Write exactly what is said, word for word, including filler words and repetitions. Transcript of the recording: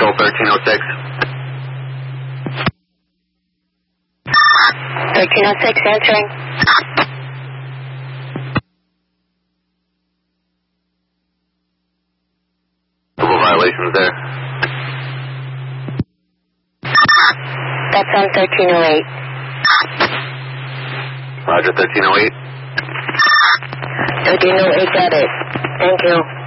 Control thirteen oh six. thirteen oh six answering. Multiple violations there. That's on thirteen oh eight. Roger, thirteen oh eight. thirteen oh eight, got it. Thank you.